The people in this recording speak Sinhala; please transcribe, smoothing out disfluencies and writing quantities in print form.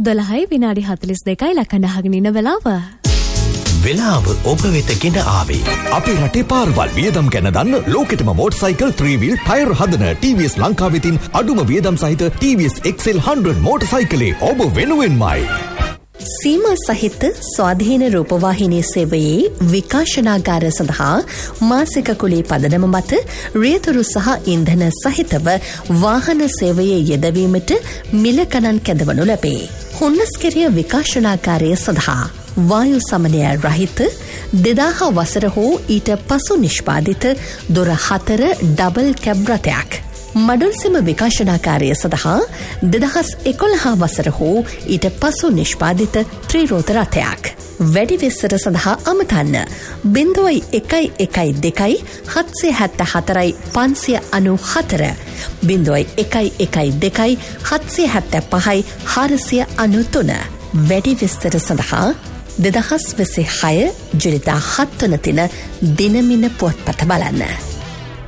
12:42 ලකඳ අහගෙන ඉන්න වෙලාව. වෙලාව ඔබ වෙත ගෙන ආවේ. අපේ රටේ පාරවල් වියදම් ගැන දන්න ලෝකෙටම මෝටර්සයිකල් 3-wheel ටයර් හදන TVS ලංකාවෙතින් අඩුම වියදම් සහිත TVS XL 100 මෝටර්සයිකලේ ඔබ වෙනුවෙන්මයි. සීමා සහිත ස්වාධීන රූපවාහිනී සේවයේ විකාශනාගාර සඳහා මාසික කුලී පදනම මත රියතුරු සහ ඉන්ධන සහිතව වාහන සේවයේ යෙදවීමට මිල ගණන් කැඳවනු ලැබේ. හොන්නස්කෙරිය විකාශනාගාරය සඳහා වායු සමනය රහිත 2000 වසර හෝ ඊට පසු නිෂ්පාදිත දොර 4 ඩබල් කැබ් රථයක්. මඩුල්සෙම විකාශනාකාරය සඳහා 2011 වසර හෝ ඊට පසු නිෂ්පාදිත ත්‍රිරෝද රථයක්. වැඩි විස්තර සඳහා අමතන්න 0112 774 594 0112 775 493. වැඩි විස්තර සඳහා 2026 ජුලිදා 7 වන දින දිනමින පුවත්පත බලන්න.